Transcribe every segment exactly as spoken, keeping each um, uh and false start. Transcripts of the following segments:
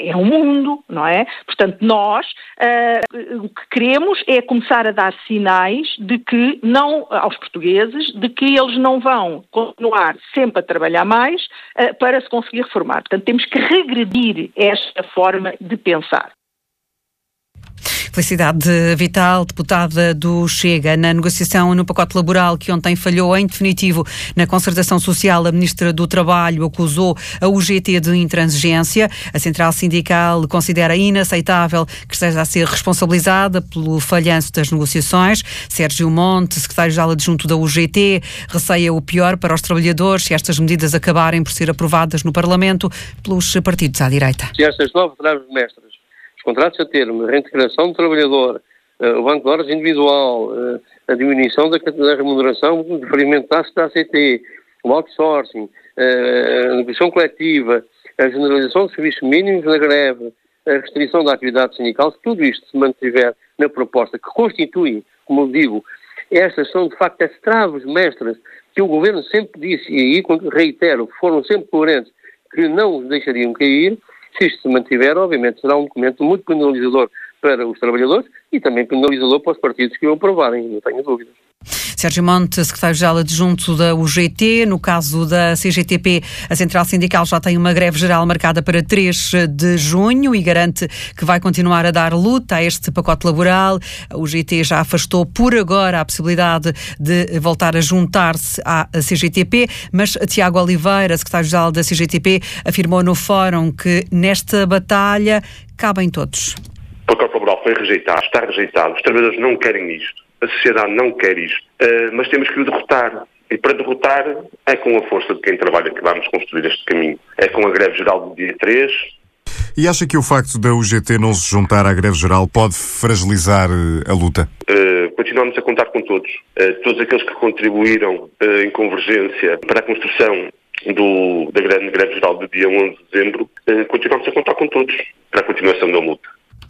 é um mundo, não é? Portanto, nós uh, o que queremos é começar a dar sinais de que não, aos portugueses, de que eles não vão continuar sempre a trabalhar mais uh, para se conseguir reformar. Portanto, temos que regredir esta forma de pensar. Felicidade Vital, deputada do Chega. Na negociação no pacote laboral que ontem falhou em definitivo na concertação social, a Ministra do Trabalho acusou a U G T de intransigência. A Central Sindical considera inaceitável que esteja a ser responsabilizada pelo falhanço das negociações. Sérgio Monte, secretário-geral adjunto da U G T, receia o pior para os trabalhadores se estas medidas acabarem por ser aprovadas no Parlamento pelos partidos à direita. Se estas novas traves mestras, os contratos a termo, a reintegração do trabalhador, uh, o banco de horas individual, uh, a diminuição da, da remuneração, o diferimento da A C T, o outsourcing, uh, a negociação coletiva, a generalização dos serviços mínimos na greve, a restrição da atividade sindical, se tudo isto se mantiver na proposta que constitui, como eu digo, estas são de facto as traves mestras que o Governo sempre disse, e aí reitero, foram sempre coerentes, que não os deixariam cair. Se isto se mantiver, obviamente, será um documento muito penalizador para os trabalhadores e também penalizador para os partidos que o aprovarem, não tenho dúvidas. Sérgio Monte, secretário-geral adjunto da U G T. No caso da C G T P, a Central Sindical já tem uma greve geral marcada para três de junho e garante que vai continuar a dar luta a este pacote laboral. A U G T já afastou por agora a possibilidade de voltar a juntar-se à C G T P, mas Tiago Oliveira, secretário-geral da C G T P, afirmou no fórum que nesta batalha cabem todos. O pacote laboral foi rejeitado, está rejeitado, os trabalhadores não querem isto. A sociedade não quer isto, uh, mas temos que o derrotar. E para derrotar é com a força de quem trabalha que vamos construir este caminho. É com a greve geral do dia três. E acha que o facto da U G T não se juntar à greve geral pode fragilizar a luta? Uh, continuamos a contar com todos. Uh, todos aqueles que contribuíram uh, em convergência para a construção do, da grande greve geral do dia onze de dezembro, uh, continuamos a contar com todos para a continuação da luta.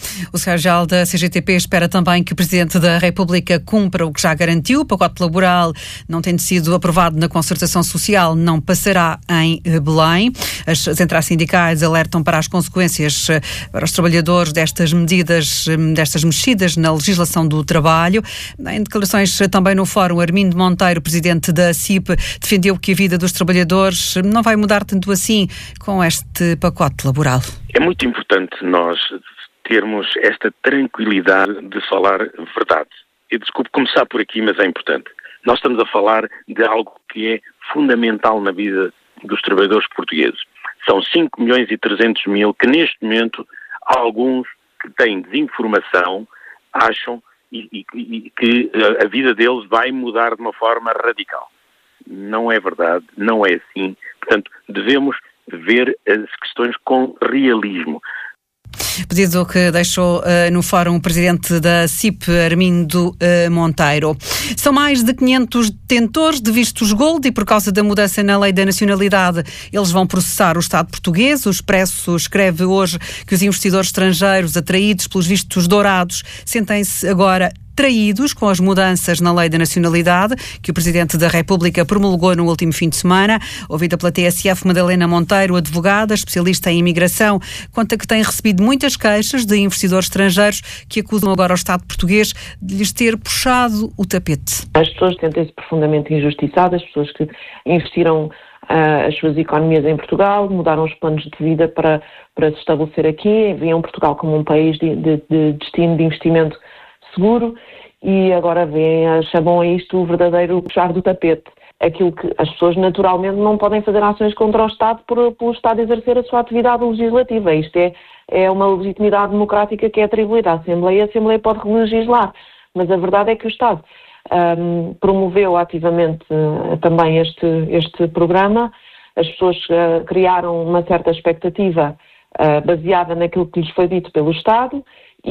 O secretário-geral da C G T P espera também que o Presidente da República cumpra o que já garantiu. O pacote laboral, não tendo sido aprovado na concertação social, não passará em Belém. As centrais sindicais alertam para as consequências para os trabalhadores destas medidas, destas mexidas na legislação do trabalho. Em declarações também no fórum, Armindo Monteiro, Presidente da C I P, defendeu que a vida dos trabalhadores não vai mudar tanto assim com este pacote laboral. É muito importante nós termos esta tranquilidade de falar verdade. Eu desculpe começar por aqui, mas é importante. Nós estamos a falar de algo que é fundamental na vida dos trabalhadores portugueses. São cinco milhões e trezentos mil que neste momento alguns que têm desinformação acham e, e, e que a vida deles vai mudar de uma forma radical. Não é verdade, não é assim. Portanto, devemos ver as questões com realismo. Pedido que deixou uh, no fórum o presidente da C I P, Armindo uh, Monteiro. São mais de quinhentos detentores de vistos Gold e por causa da mudança na lei da nacionalidade eles vão processar o Estado português. O Expresso escreve hoje que os investidores estrangeiros atraídos pelos vistos dourados sentem-se agora traídos com as mudanças na lei da nacionalidade que o Presidente da República promulgou no último fim de semana. Ouvida pela T S F, Madalena Monteiro, advogada, especialista em imigração, conta que tem recebido muitas queixas de investidores estrangeiros que acusam agora o Estado português de lhes ter puxado o tapete. As pessoas sentem-se profundamente injustiçadas, as pessoas que investiram uh, as suas economias em Portugal, mudaram os planos de vida para, para se estabelecer aqui, viam Portugal como um país de, de, de destino de investimento seguro e agora vêm, chamam a isto o verdadeiro puxar do tapete. Aquilo que as pessoas naturalmente não podem fazer ações contra o Estado por, pelo Estado exercer a sua atividade legislativa. Isto é, é uma legitimidade democrática que é atribuída à Assembleia e a Assembleia pode legislar. Mas a verdade é que o Estado um, promoveu ativamente uh, também este, este programa. As pessoas uh, criaram uma certa expectativa uh, baseada naquilo que lhes foi dito pelo Estado.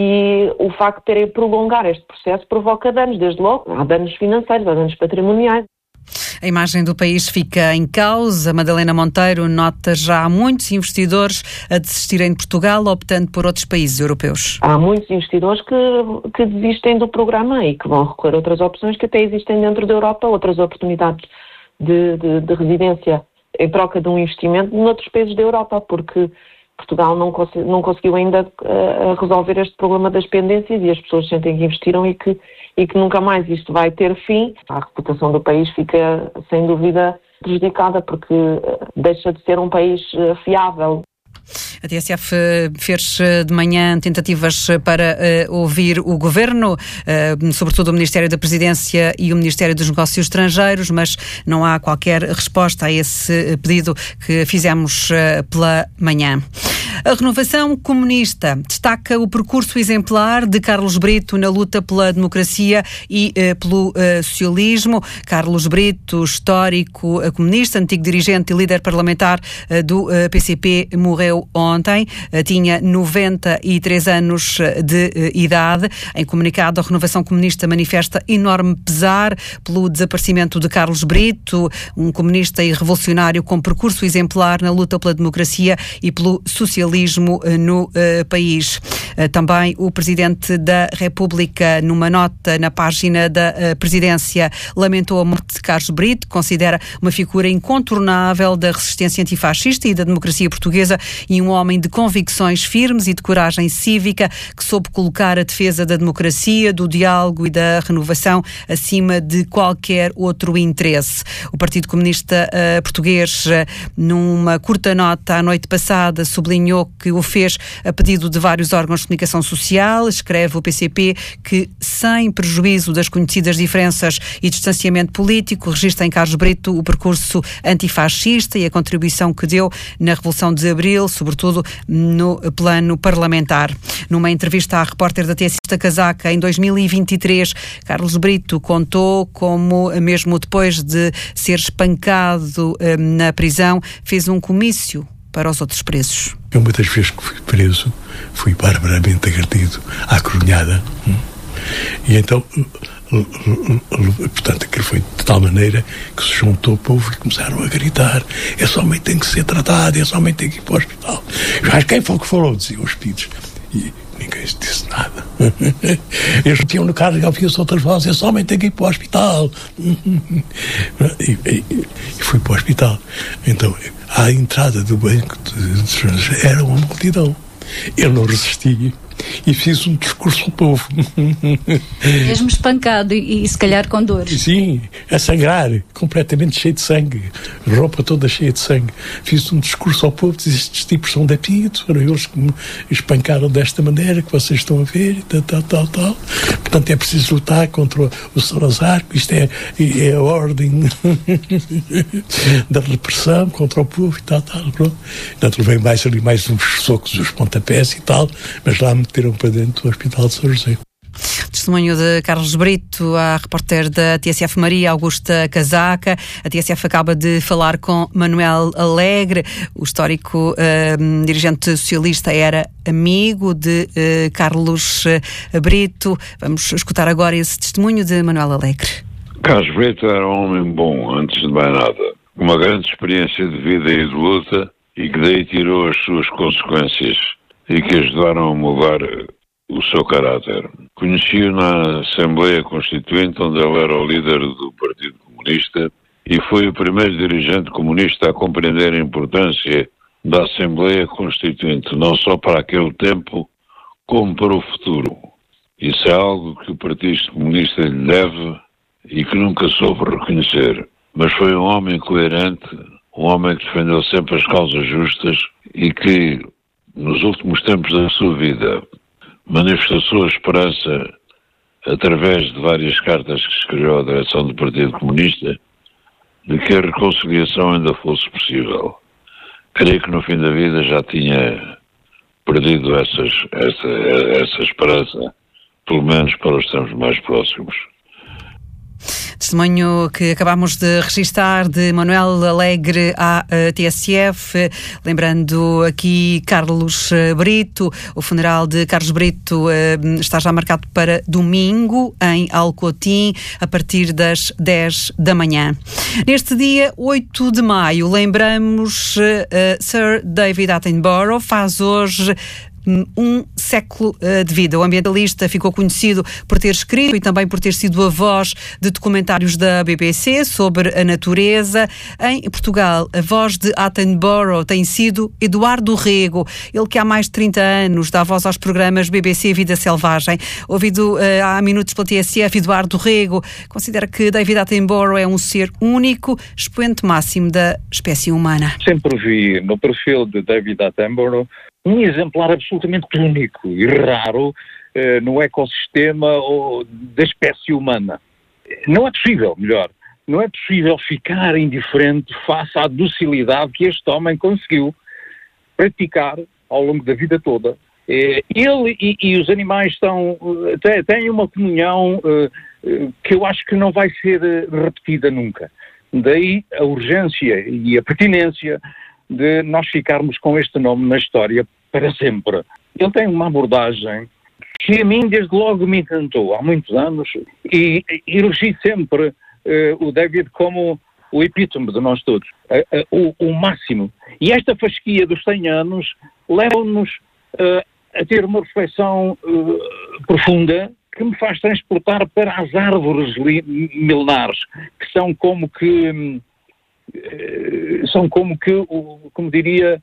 E o facto de terem prolongar este processo provoca danos, desde logo. Há danos financeiros, há danos patrimoniais. A imagem do país fica em causa. Madalena Monteiro nota já há muitos investidores a desistirem de Portugal, optando por outros países europeus. Há muitos investidores que, que desistem do programa e que vão recorrer a outras opções que até existem dentro da Europa, outras oportunidades de, de, de residência em troca de um investimento noutros países da Europa, porque Portugal não, cons- não conseguiu ainda uh, resolver este problema das pendências e as pessoas sentem que investiram e que, e que nunca mais isto vai ter fim. A reputação do país fica, sem dúvida, prejudicada porque uh, deixa de ser um país uh, fiável. A T S F fez de manhã tentativas para uh, ouvir o Governo, uh, sobretudo o Ministério da Presidência e o Ministério dos Negócios Estrangeiros, mas não há qualquer resposta a esse pedido que fizemos uh, pela manhã. A Renovação Comunista destaca o percurso exemplar de Carlos Brito na luta pela democracia e uh, pelo uh, socialismo. Carlos Brito, histórico uh, comunista, antigo dirigente e líder parlamentar uh, do uh, P C P, morreu ontem. Uh, tinha noventa e três anos de uh, idade. Em comunicado, a Renovação Comunista manifesta enorme pesar pelo desaparecimento de Carlos Brito, um comunista e revolucionário com percurso exemplar na luta pela democracia e pelo socialismo no uh, país. Uh, também o Presidente da República, numa nota na página da uh, Presidência, lamentou a morte de Carlos Brito, considera uma figura incontornável da resistência antifascista e da democracia portuguesa e um homem de convicções firmes e de coragem cívica que soube colocar a defesa da democracia, do diálogo e da renovação acima de qualquer outro interesse. O Partido Comunista uh, Português, uh, numa curta nota à noite passada, sublinhou que o fez a pedido de vários órgãos de comunicação social. Escreve o P C P que, sem prejuízo das conhecidas diferenças e distanciamento político, registra em Carlos Brito o percurso antifascista e a contribuição que deu na Revolução de Abril, sobretudo no plano parlamentar. Numa entrevista à repórter da T S F Casaca em dois mil e vinte e três, Carlos Brito contou como, mesmo depois de ser espancado na prisão, fez um comício para os outros presos. Eu muitas vezes que fui preso, fui barbaramente agredido à coronhada. E então, portanto, aquilo foi de tal maneira que se juntou o povo e começaram a gritar: esse homem tem que ser tratado, esse homem tem que ir para o hospital. Mas quem foi que falou? Diziam os pitos. E ninguém disse nada. Eles metiam no carro e ouviam-se outras vozes: esse homem tem que ir para o hospital. E, e, e fui para o hospital. Então, à entrada do banco de estrangeiros era uma multidão. Eu não resisti e fiz um discurso ao povo. Mesmo espancado e, e se calhar com dor. Sim, a sangrar, completamente cheio de sangue, roupa toda cheia de sangue. Fiz um discurso ao povo, disse: estes tipos são da Pinto, foram eles que me espancaram desta maneira que vocês estão a ver, e tal, tal, tal, tal. Portanto, é preciso lutar contra o Salazar, isto é, é a ordem da repressão contra o povo e tal, tal, pronto. Portanto, levei mais ali mais uns socos, uns pontapés e tal, mas lá me meteram para dentro do Hospital de São José. Testemunho de Carlos Brito, a repórter da T S F Maria Augusta Casaca. A T S F acaba de falar com Manuel Alegre, o histórico uh, dirigente socialista, era amigo de uh, Carlos Brito. Vamos escutar agora esse testemunho de Manuel Alegre. Carlos Brito era um homem bom, antes de mais nada, com uma grande experiência de vida e de luta, e que daí tirou as suas consequências e que ajudaram a mudar o seu caráter. Conheci-o na Assembleia Constituinte, onde ele era o líder do Partido Comunista, e foi o primeiro dirigente comunista a compreender a importância da Assembleia Constituinte, não só para aquele tempo, como para o futuro. Isso é algo que o Partido Comunista lhe deve e que nunca soube reconhecer. Mas foi um homem coerente, um homem que defendeu sempre as causas justas e que, nos últimos tempos da sua vida, manifestou sua esperança através de várias cartas que escreveu à direção do Partido Comunista de que a reconciliação ainda fosse possível. Creio que no fim da vida já tinha perdido essas, essa, essa esperança, pelo menos para os tempos mais próximos. Testemunho que acabamos de registar de Manuel Alegre à uh, T S F, lembrando aqui Carlos Brito. O funeral de Carlos Brito uh, está já marcado para domingo em Alcotim, a partir das dez da manhã. Neste dia oito de maio, lembramos uh, Sir David Attenborough, faz hoje um século uh, de vida. O ambientalista ficou conhecido por ter escrito e também por ter sido a voz de documentários da B B C sobre a natureza. Em Portugal, a voz de Attenborough tem sido Eduardo Rego, ele que há mais de trinta anos dá voz aos programas B B C Vida Selvagem. Ouvido uh, há minutos pela T S F, Eduardo Rego considera que David Attenborough é um ser único, expoente máximo da espécie humana. Sempre vi no perfil de David Attenborough um exemplar absolutamente único e raro uh, no ecossistema ou, da espécie humana. Não é possível, melhor, não é possível ficar indiferente face à docilidade que este homem conseguiu praticar ao longo da vida toda. Ele e, e os animais estão, têm uma comunhão uh, que eu acho que não vai ser repetida nunca. Daí a urgência e a pertinência de nós ficarmos com este nome na história para sempre. Ele tem uma abordagem que a mim desde logo me encantou há muitos anos e elegi sempre uh, o David como o epítome de nós todos, uh, uh, o, o máximo. E esta fasquia dos cem anos leva-nos uh, a ter uma reflexão uh, profunda que me faz transportar para as árvores li- milenares, que são como que, uh, são como que, uh, como diria,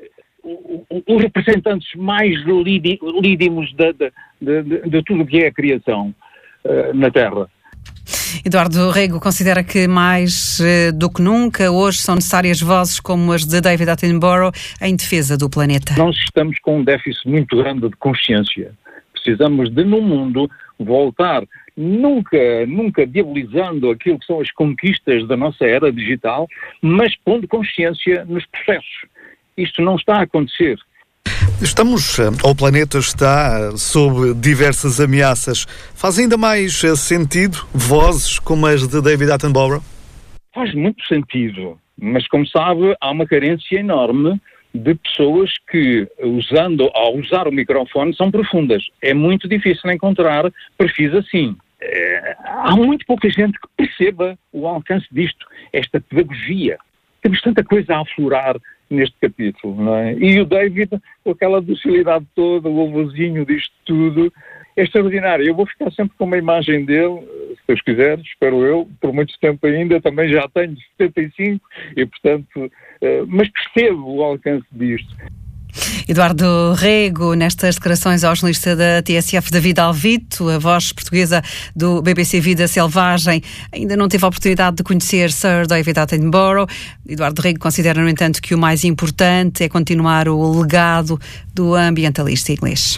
os representantes mais lídi- lídimos de, de, de, de, de tudo o que é a criação uh, na Terra. Eduardo Rego considera que mais uh, do que nunca hoje são necessárias vozes como as de David Attenborough em defesa do planeta. Nós estamos com um déficit muito grande de consciência. Precisamos de, no mundo, voltar, nunca, nunca diabolizando aquilo que são as conquistas da nossa era digital, mas pondo consciência nos processos. Isto não está a acontecer. Estamos, ou o planeta está sob diversas ameaças. Faz ainda mais sentido vozes como as de David Attenborough? Faz muito sentido, mas como sabe, há uma carência enorme de pessoas que, usando, ao usar o microfone, são profundas. É muito difícil encontrar perfis assim. É, há muito pouca gente que perceba o alcance disto, esta pedagogia. Temos tanta coisa a aflorar neste capítulo, não é? E o David, com aquela docilidade toda, o avôzinho disto tudo, é extraordinário. Eu vou ficar sempre com uma imagem dele, se Deus quiser, espero eu, por muito tempo ainda, também já tenho setenta e cinco, e portanto, uh, mas percebo o alcance disto. Eduardo Rego, nestas declarações ao jornalista da T S F, David Alvito, a voz portuguesa do B B C Vida Selvagem, ainda não teve a oportunidade de conhecer Sir David Attenborough. Eduardo Rego considera, no entanto, que o mais importante é continuar o legado do ambientalista inglês.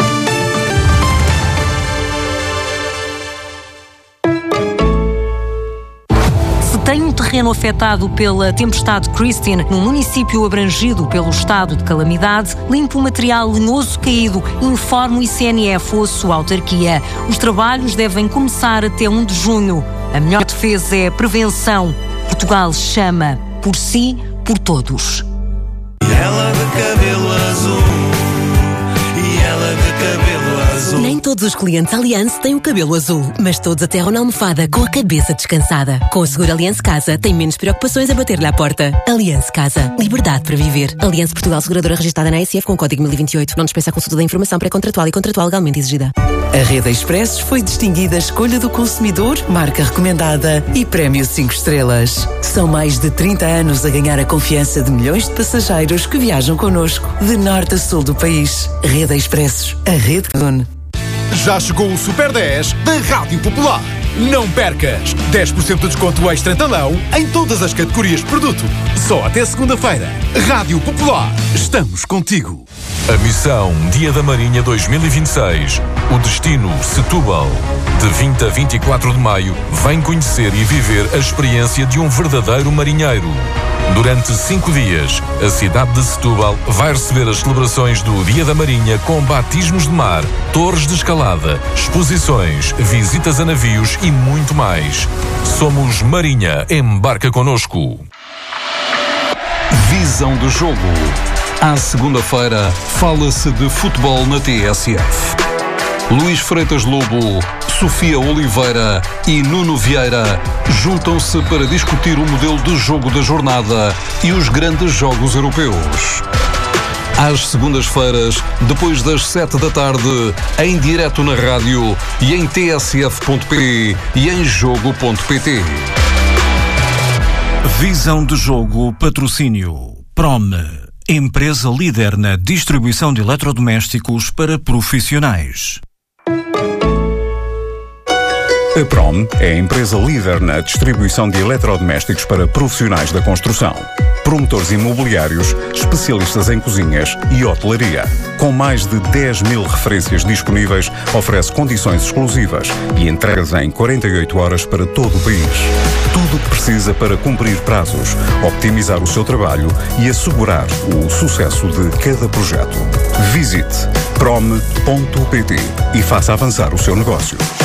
Tem um terreno afetado pela tempestade Christine no município abrangido pelo estado de calamidade, limpa o material lenhoso caído, informa o I C N F ou a sua autarquia. Os trabalhos devem começar até um de junho. A melhor defesa é a prevenção. Portugal chama por si, por todos. E ela de cabelo azul, e ela de cabelo azul. Nem todos os clientes Allianz têm o cabelo azul, mas todos aterram na almofada com a cabeça descansada. Com o seguro Allianz Casa, tem menos preocupações a bater-lhe à porta. Allianz Casa. Liberdade para viver. Allianz Portugal, seguradora registada na A S F com o código mil e vinte e oito. Não dispensa a consulta da informação pré-contratual e contratual legalmente exigida. A Rede Expressos foi distinguida Escolha do Consumidor, marca recomendada e prémio cinco estrelas. São mais de trinta anos a ganhar a confiança de milhões de passageiros que viajam connosco, de norte a sul do país. Rede Expressos. A rede que une. Já chegou o Super dez da Rádio Popular. Não percas! dez por cento de desconto extra talão em todas as categorias de produto. Só até segunda-feira. Rádio Popular. Estamos contigo. A missão Dia da Marinha dois mil e vinte e seis. O destino Setúbal. De vinte a vinte e quatro de maio, vem conhecer e viver a experiência de um verdadeiro marinheiro. Durante cinco dias, a cidade de Setúbal vai receber as celebrações do Dia da Marinha com batismos de mar, torres de escalada, exposições, visitas a navios e muito mais. Somos Marinha, embarca connosco. Visão do jogo. À segunda-feira, fala-se de futebol na T S F. Luís Freitas Lobo, Sofia Oliveira e Nuno Vieira juntam-se para discutir o modelo de jogo da jornada e os grandes jogos europeus. Às segundas-feiras, depois das sete da tarde, em direto na rádio e em t s f ponto p e em jogo ponto p t. Visão de Jogo Patrocínio. Prome, empresa líder na distribuição de eletrodomésticos para profissionais. A Prom é a empresa líder na distribuição de eletrodomésticos para profissionais da construção. Promotores imobiliários, especialistas em cozinhas e hotelaria. Com mais de dez mil referências disponíveis, oferece condições exclusivas e entregas em quarenta e oito horas para todo o país. Tudo o que precisa para cumprir prazos, optimizar o seu trabalho e assegurar o sucesso de cada projeto. Visite prom ponto p t e faça avançar o seu negócio.